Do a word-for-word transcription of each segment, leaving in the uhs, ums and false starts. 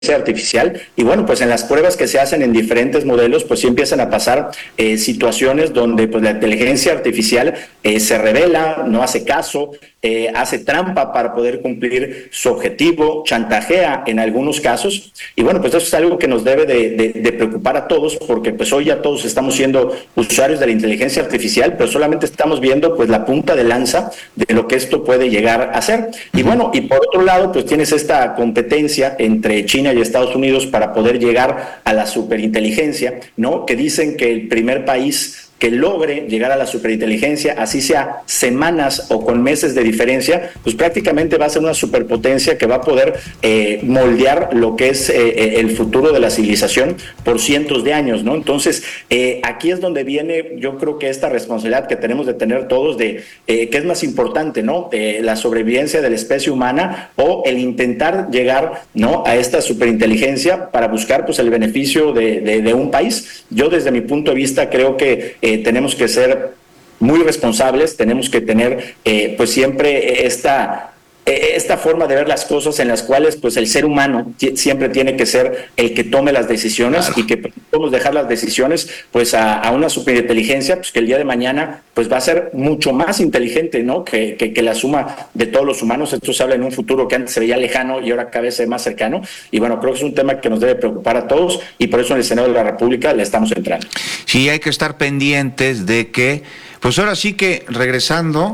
artificial y bueno, pues en las pruebas que se hacen en diferentes modelos, pues sí empiezan a pasar eh, situaciones donde pues la inteligencia artificial eh, se revela, no hace caso, eh, hace trampa para poder cumplir su objetivo, chantajea en algunos casos y bueno, pues eso es algo que nos debe de, de, de preocupar a todos porque pues hoy ya todos estamos siendo usuarios de la inteligencia artificial, pero solamente estamos viendo pues la punta de lanza de lo que esto puede llegar a ser. Y bueno, y por otro lado, pues tienes esta competencia entre China y Estados Unidos para poder llegar a la superinteligencia, ¿no? Que dicen que el primer país que logre llegar a la superinteligencia, así sea semanas o con meses de diferencia, pues prácticamente va a ser una superpotencia que va a poder eh, moldear lo que es eh, el futuro de la civilización por cientos de años, ¿no? Entonces, eh, aquí es donde viene, yo creo que esta responsabilidad que tenemos de tener todos de eh, qué es más importante, ¿no? Eh, la sobrevivencia de la especie humana o el intentar llegar, ¿no? A esta superinteligencia para buscar, pues, el beneficio de, de, de un país. Yo, desde mi punto de vista, creo que eh, tenemos que ser muy responsables, tenemos que tener eh, pues siempre esta esta forma de ver las cosas en las cuales pues el ser humano t- siempre tiene que ser el que tome las decisiones, claro, y que podemos dejar las decisiones pues a, a una superinteligencia pues que el día de mañana pues va a ser mucho más inteligente, ¿no? que, que, que la suma de todos los humanos. Esto se habla en un futuro que antes se veía lejano y ahora cada vez es más cercano y bueno, creo que es un tema que nos debe preocupar a todos y por eso en el Senado de la República le estamos entrando. Sí, hay que estar pendientes de que pues ahora sí que regresando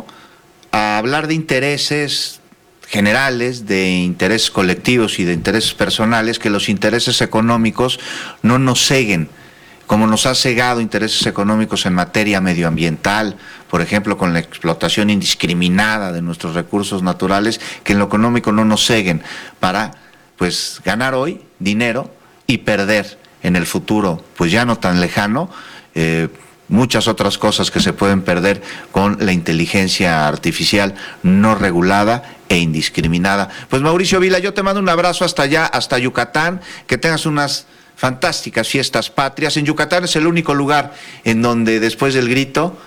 a hablar de intereses generales, de intereses colectivos y de intereses personales, que los intereses económicos no nos ceguen, como nos ha cegado intereses económicos en materia medioambiental, por ejemplo, con la explotación indiscriminada de nuestros recursos naturales, que en lo económico no nos ceguen para, pues, ganar hoy dinero y perder en el futuro, pues ya no tan lejano, eh, muchas otras cosas que se pueden perder con la inteligencia artificial no regulada e indiscriminada. Pues Mauricio Vila, yo te mando un abrazo hasta allá, hasta Yucatán, que tengas unas fantásticas fiestas patrias. En Yucatán es el único lugar en donde después del grito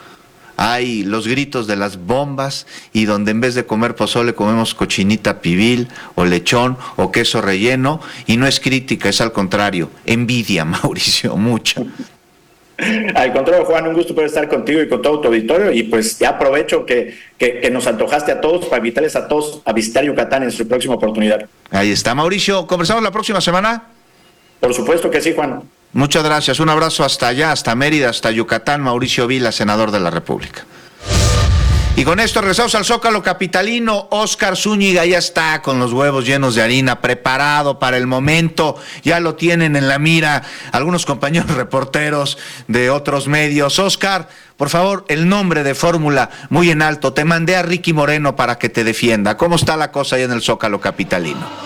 hay los gritos de las bombas y donde en vez de comer pozole comemos cochinita pibil o lechón o queso relleno, y no es crítica, es al contrario, envidia, Mauricio, mucha. Al contrario, Juan, un gusto poder estar contigo y con todo tu auditorio y pues ya aprovecho que, que, que nos antojaste a todos para invitarles a todos a visitar Yucatán en su próxima oportunidad. Ahí está, Mauricio, ¿conversamos la próxima semana? Por supuesto que sí, Juan. Muchas gracias, un abrazo hasta allá, hasta Mérida, hasta Yucatán, Mauricio Vila, senador de la República. Y con esto regresamos al Zócalo capitalino. Óscar Zúñiga ya está con los huevos llenos de harina, preparado para el momento. Ya lo tienen en la mira algunos compañeros reporteros de otros medios. Óscar, por favor, el nombre de Fórmula muy en alto. Te mandé a Ricky Moreno para que te defienda. ¿Cómo está la cosa ahí en el Zócalo capitalino?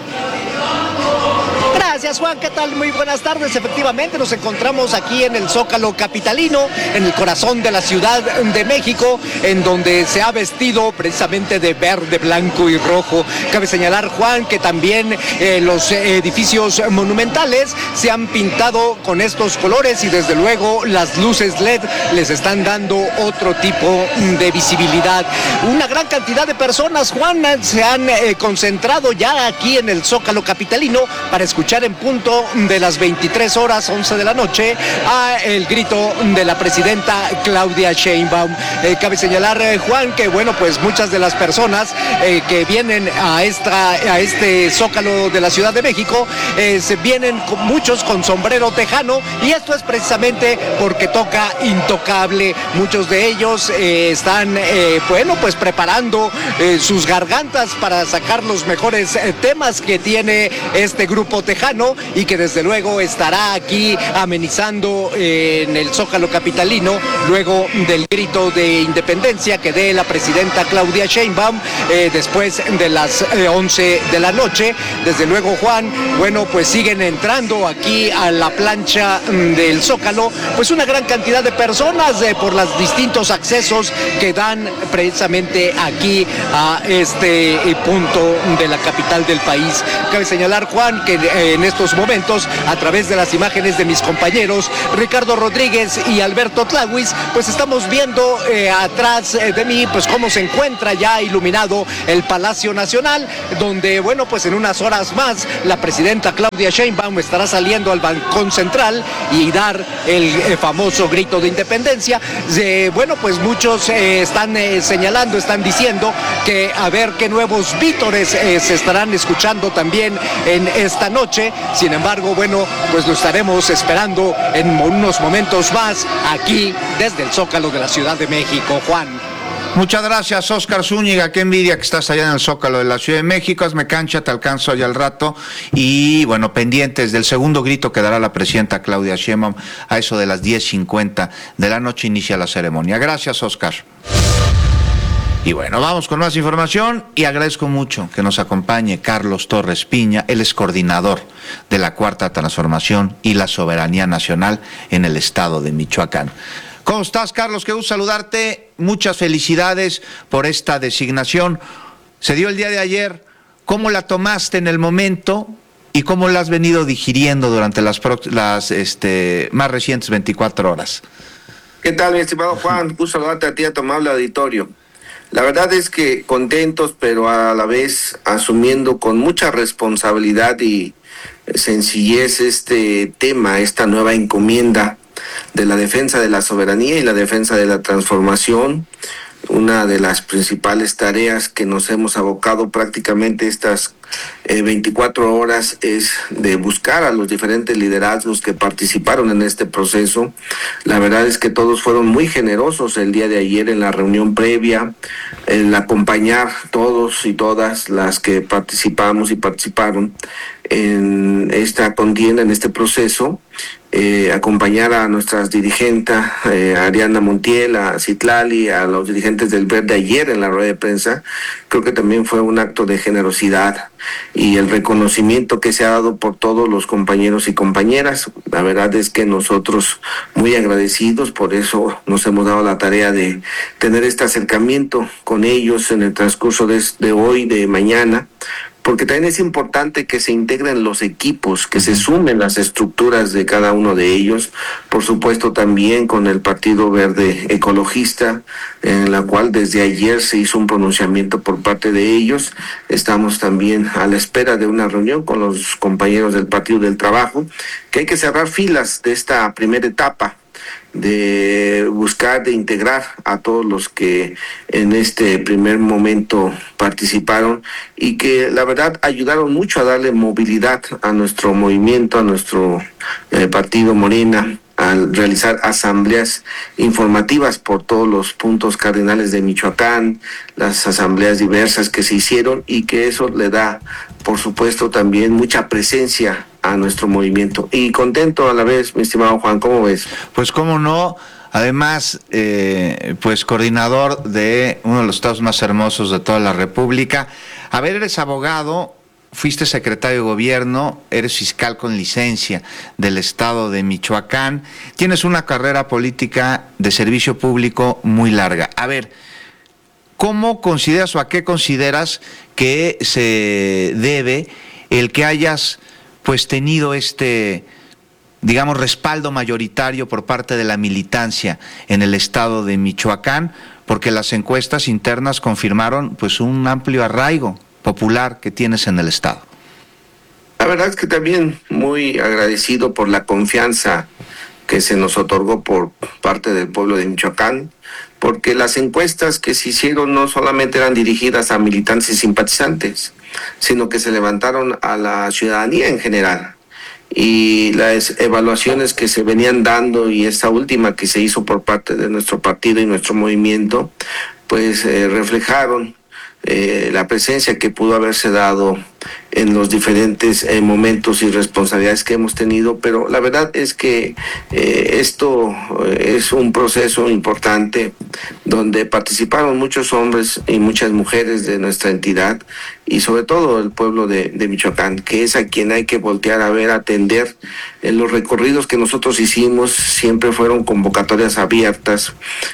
Gracias, Juan, ¿qué tal? Muy buenas tardes. Efectivamente, nos encontramos aquí en el Zócalo capitalino, en el corazón de la Ciudad de México, en donde se ha vestido precisamente de verde, blanco y rojo. Cabe señalar, Juan, que también eh, los edificios monumentales se han pintado con estos colores y desde luego las luces L E D les están dando otro tipo de visibilidad. Una gran cantidad de personas, Juan, se han eh, concentrado ya aquí en el Zócalo capitalino para escuchar en punto de las veintitrés horas, once de la noche, a el grito de la presidenta Claudia Sheinbaum. Eh, cabe señalar, eh, Juan, que bueno, pues muchas de las personas eh, que vienen a esta a este Zócalo de la Ciudad de México eh, se vienen con, muchos con sombrero tejano, y esto es precisamente porque toca Intocable. Muchos de ellos eh, están eh, bueno, pues preparando eh, sus gargantas para sacar los mejores eh, temas que tiene este grupo tejano, y que desde luego estará aquí amenizando eh, en el Zócalo capitalino luego del grito de independencia que dé la presidenta Claudia Sheinbaum eh, después de las eh, once de la noche. Desde luego, Juan, bueno, pues siguen entrando aquí a la plancha mm, del Zócalo pues una gran cantidad de personas eh, por los distintos accesos que dan precisamente aquí a este eh, punto de la capital del país. Cabe señalar, Juan, que eh, en estos estos momentos a través de las imágenes de mis compañeros Ricardo Rodríguez y Alberto Tlahuis, pues estamos viendo eh, atrás eh, de mí pues cómo se encuentra ya iluminado el Palacio Nacional, donde bueno pues en unas horas más la presidenta Claudia Sheinbaum estará saliendo al balcón central y dar el eh, famoso grito de independencia. Eh, bueno pues muchos eh, están eh, señalando, están diciendo que a ver qué nuevos vítores eh, se estarán escuchando también en esta noche. Sin embargo, bueno, pues lo estaremos esperando en unos momentos más aquí desde el Zócalo de la Ciudad de México. Juan. Muchas gracias, Óscar Zúñiga. Qué envidia que estás allá en el Zócalo de la Ciudad de México. Hazme cancha, te alcanzo allá al rato. Y bueno, pendientes del segundo grito que dará la presidenta Claudia Sheinbaum a eso de las diez cincuenta de la noche inicia la ceremonia. Gracias, Óscar. Y bueno, vamos con más información y agradezco mucho que nos acompañe Carlos Torres Piña, él es coordinador de la Cuarta Transformación y la Soberanía Nacional en el estado de Michoacán. ¿Cómo estás, Carlos? Qué gusto saludarte. Muchas felicidades por esta designación. Se dio el día de ayer. ¿Cómo la tomaste en el momento y cómo la has venido digiriendo durante las, las este, más recientes veinticuatro horas? ¿Qué tal, mi estimado Juan? Gusto saludarte a ti, a tu amable auditorio. La verdad es que contentos, pero a la vez asumiendo con mucha responsabilidad y sencillez este tema, esta nueva encomienda de la defensa de la soberanía y la defensa de la transformación, una de las principales tareas que nos hemos abocado prácticamente estas eh, veinticuatro horas es de buscar a los diferentes liderazgos que participaron en este proceso. La verdad es que todos fueron muy generosos el día de ayer en la reunión previa, en acompañar todos y todas las que participamos y participaron en esta contienda, en este proceso. Eh, acompañar a nuestras dirigentes, eh, a Ariana Montiel, a Citlali, a los dirigentes del Verde ayer en la rueda de prensa, creo que también fue un acto de generosidad y el reconocimiento que se ha dado por todos los compañeros y compañeras. La verdad es que nosotros muy agradecidos, por eso nos hemos dado la tarea de tener este acercamiento con ellos en el transcurso de, de hoy, de mañana, porque también es importante que se integren los equipos, que se sumen las estructuras de cada uno de ellos, por supuesto también con el Partido Verde Ecologista, en la cual desde ayer se hizo un pronunciamiento por parte de ellos. Estamos también a la espera de una reunión con los compañeros del Partido del Trabajo, que hay que cerrar filas de esta primera etapa, de buscar, de integrar a todos los que en este primer momento participaron y que la verdad ayudaron mucho a darle movilidad a nuestro movimiento, a nuestro eh, partido Morena, al realizar asambleas informativas por todos los puntos cardinales de Michoacán, las asambleas diversas que se hicieron y que eso le da, por supuesto, también mucha presencia a nuestro movimiento. Y contento a la vez, mi estimado Juan, ¿cómo ves? Pues cómo no, además, eh, pues coordinador de uno de los estados más hermosos de toda la República. A ver, eres abogado, fuiste secretario de gobierno, eres fiscal con licencia del estado de Michoacán, tienes una carrera política de servicio público muy larga. A ver, ¿cómo consideras o a qué consideras que se debe el que hayas pues tenido este, digamos, respaldo mayoritario por parte de la militancia en el estado de Michoacán? Porque las encuestas internas confirmaron pues un amplio arraigo popular que tienes en el estado. La verdad es que también muy agradecido por la confianza que se nos otorgó por parte del pueblo de Michoacán, porque las encuestas que se hicieron no solamente eran dirigidas a militantes y simpatizantes, sino que se levantaron a la ciudadanía en general. Y las evaluaciones que se venían dando y esta última que se hizo por parte de nuestro partido y nuestro movimiento, pues eh, reflejaron Eh, la presencia que pudo haberse dado en los diferentes eh, momentos y responsabilidades que hemos tenido, pero la verdad es que eh, esto eh, es un proceso importante donde participaron muchos hombres y muchas mujeres de nuestra entidad y sobre todo el pueblo de, de Michoacán, que es a quien hay que voltear a ver, atender. En los recorridos que nosotros hicimos siempre fueron convocatorias abiertas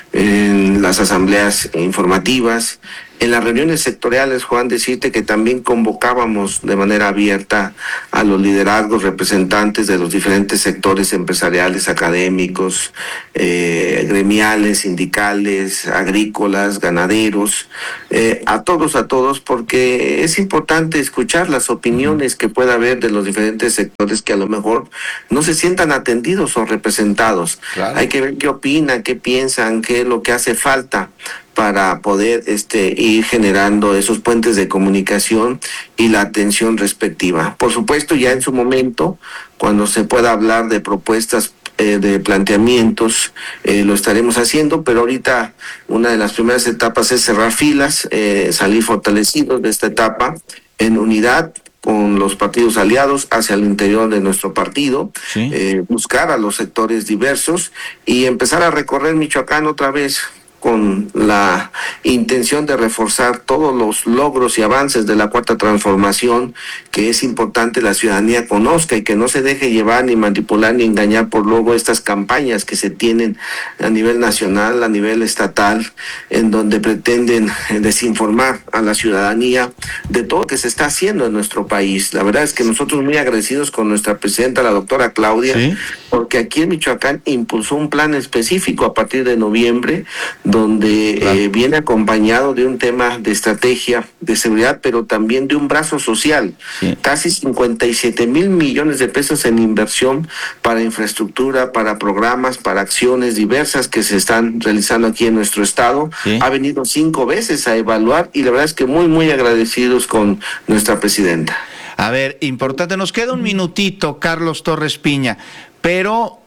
en las asambleas informativas. En las reuniones sectoriales, Juan, decirte que también convocábamos de manera abierta a los liderazgos representantes de los diferentes sectores empresariales, académicos, eh, gremiales, sindicales, agrícolas, ganaderos, eh, a todos, a todos, porque es importante escuchar las opiniones que pueda haber de los diferentes sectores que a lo mejor no se sientan atendidos o representados. Claro. Hay que ver qué opinan, qué piensan, qué es lo que hace falta para poder este ir generando esos puentes de comunicación y la atención respectiva. Por supuesto, ya en su momento, cuando se pueda hablar de propuestas eh, de planteamientos, eh, lo estaremos haciendo, pero ahorita una de las primeras etapas es cerrar filas, eh, salir fortalecidos de esta etapa en unidad con los partidos aliados hacia el interior de nuestro partido, ¿sí? eh, buscar a los sectores diversos y empezar a recorrer Michoacán otra vez, con la intención de reforzar todos los logros y avances de la Cuarta Transformación, que es importante la ciudadanía conozca y que no se deje llevar ni manipular ni engañar por luego estas campañas que se tienen a nivel nacional, a nivel estatal, en donde pretenden desinformar a la ciudadanía de todo lo que se está haciendo en nuestro país. La verdad es que nosotros muy agradecidos con nuestra presidenta, la doctora Claudia, ¿sí? Porque aquí en Michoacán impulsó un plan específico a partir de noviembre, donde claro. eh, viene acompañado de un tema de estrategia de seguridad, pero también de un brazo social. Sí. Casi cincuenta y siete mil millones de pesos en inversión para infraestructura, para programas, para acciones diversas que se están realizando aquí en nuestro estado. Sí. Ha venido cinco veces a evaluar y la verdad es que muy, muy agradecidos con nuestra presidenta. A ver, importante, nos queda un minutito, Carlos Torres Piña, pero...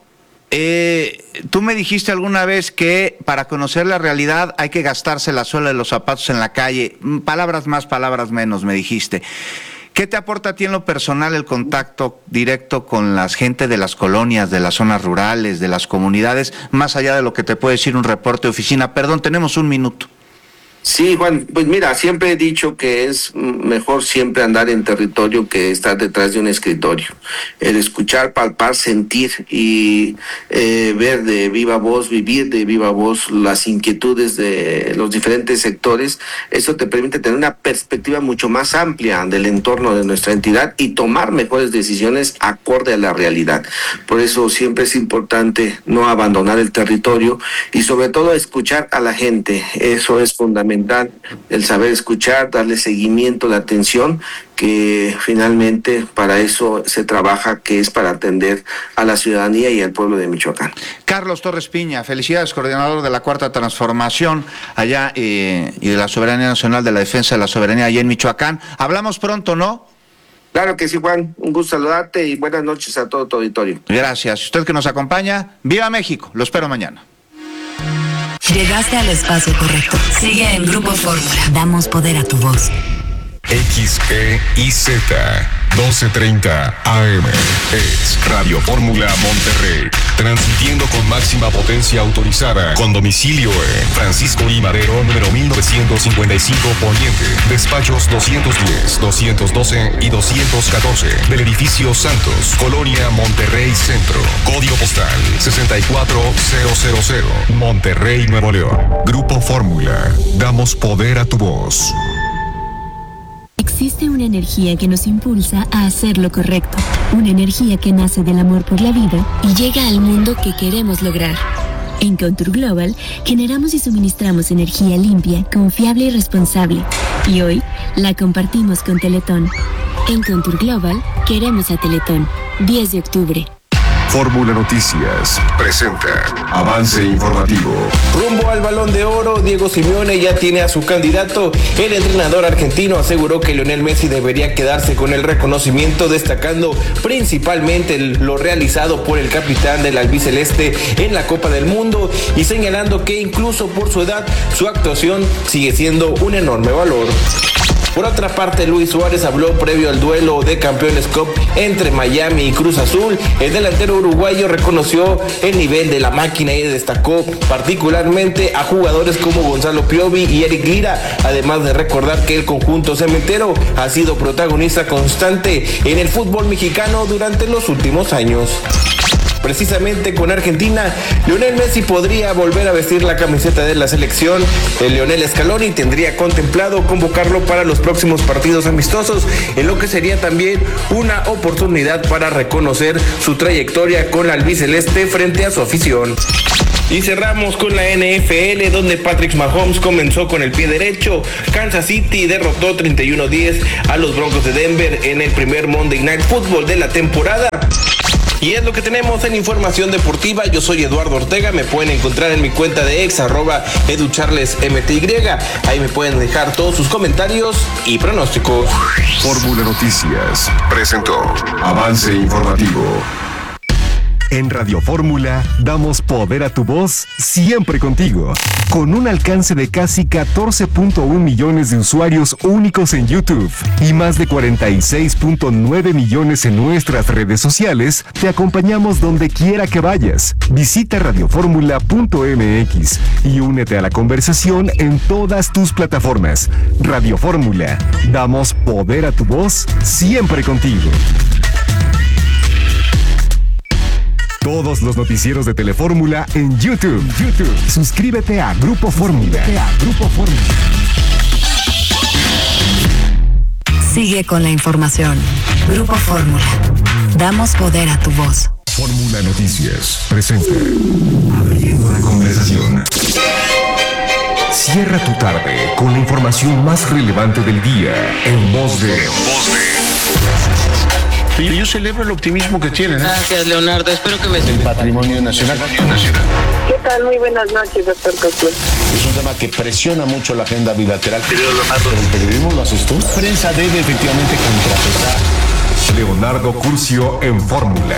Eh, tú me dijiste alguna vez que para conocer la realidad hay que gastarse la suela de los zapatos en la calle. Palabras más, palabras menos, me dijiste. ¿Qué te aporta a ti en lo personal el contacto directo con la gente de las colonias, de las zonas rurales, de las comunidades, más allá de lo que te puede decir un reporte de oficina? Perdón, tenemos un minuto. Sí, Juan, pues mira, siempre he dicho que es mejor siempre andar en territorio que estar detrás de un escritorio. El escuchar, palpar, sentir y eh, ver de viva voz, vivir de viva voz las inquietudes de los diferentes sectores, eso te permite tener una perspectiva mucho más amplia del entorno de nuestra entidad y tomar mejores decisiones acorde a la realidad. Por eso siempre es importante no abandonar el territorio y sobre todo escuchar a la gente. Eso es fundamental. El saber escuchar, darle seguimiento, la atención, que finalmente para eso se trabaja, que es para atender a la ciudadanía y al pueblo de Michoacán. Carlos Torres Piña, felicidades, coordinador de la Cuarta Transformación allá eh, y de la Soberanía Nacional, de la Defensa de la Soberanía allá en Michoacán. Hablamos pronto, ¿no? Claro que sí, Juan. Un gusto saludarte y buenas noches a todo tu auditorio. Gracias. Usted que nos acompaña, ¡viva México! Lo espero mañana. Llegaste al espacio correcto. Sigue en Grupo Fórmula. Damos poder a tu voz. X E I Z doce treinta A M es Radio Fórmula Monterrey, transmitiendo con máxima potencia autorizada, con domicilio en Francisco I. Madero, número mil novecientos cincuenta y cinco Poniente, despachos doscientos diez, doscientos doce y doscientos catorce, del edificio Santos, Colonia Monterrey Centro, código postal sesenta y cuatro mil, Monterrey, Nuevo León. Grupo Fórmula, damos poder a tu voz. Existe una energía que nos impulsa a hacer lo correcto, una energía que nace del amor por la vida y llega al mundo que queremos lograr. En Contour Global generamos y suministramos energía limpia, confiable y responsable, y hoy la compartimos con Teletón. En Contour Global queremos a Teletón. diez de octubre. Fórmula Noticias presenta Avance Informativo. Rumbo al Balón de Oro, Diego Simeone ya tiene a su candidato. El entrenador argentino aseguró que Lionel Messi debería quedarse con el reconocimiento, destacando principalmente lo realizado por el capitán del albiceleste en la Copa del Mundo y señalando que incluso por su edad, su actuación sigue siendo un enorme valor. Por otra parte, Luis Suárez habló previo al duelo de Campeones Cup entre Miami y Cruz Azul. El delantero uruguayo reconoció el nivel de la máquina y destacó particularmente a jugadores como Gonzalo Piovi y Eric Lira, además de recordar que el conjunto cementero ha sido protagonista constante en el fútbol mexicano durante los últimos años. Precisamente con Argentina, Lionel Messi podría volver a vestir la camiseta de la selección. El Lionel Scaloni tendría contemplado convocarlo para los próximos partidos amistosos, en lo que sería también una oportunidad para reconocer su trayectoria con la albiceleste frente a su afición. Y cerramos con la N F L, donde Patrick Mahomes comenzó con el pie derecho. Kansas City derrotó treinta y uno a diez a los Broncos de Denver en el primer Monday Night Football de la temporada. Y es lo que tenemos en información deportiva. Yo soy Eduardo Ortega, me pueden encontrar en mi cuenta de ex, arroba educharlesmty. Ahí me pueden dejar todos sus comentarios y pronósticos. Fórmula Noticias presentó Avance Informativo. En Radio Fórmula damos poder a tu voz siempre contigo. Con un alcance de casi catorce punto uno millones de usuarios únicos en YouTube y más de cuarenta y seis punto nueve millones en nuestras redes sociales, te acompañamos donde quiera que vayas. Visita radioformula punto m x y únete a la conversación en todas tus plataformas. Radio Fórmula, damos poder a tu voz siempre contigo. Todos los noticieros de Telefórmula en YouTube. YouTube. Suscríbete a Grupo Fórmula. A Grupo Fórmula. Sigue con la información. Grupo Fórmula. Damos poder a tu voz. Fórmula Noticias presenta Abriendo la conversación. Cierra tu tarde con la información más relevante del día en voz de... En voz de... Yo, yo celebro el optimismo que tienen. ¿eh? Gracias, Leonardo. Espero que me... El patrimonio nacional. nacional. ¿Qué tal? Muy buenas noches, doctor Cosío. Es un tema que presiona mucho la agenda bilateral. Pero el periodismo lo haces tú. La prensa debe efectivamente contrapesar. Leonardo Curcio en Fórmula.